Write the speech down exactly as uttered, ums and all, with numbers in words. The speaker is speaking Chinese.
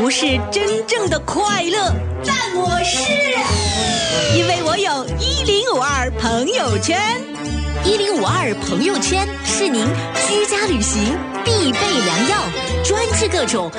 不是真正的快乐， 但我是， 因为我有一零五二朋友圈。 一零五二朋友圈是您居家旅行必备良药，专治各种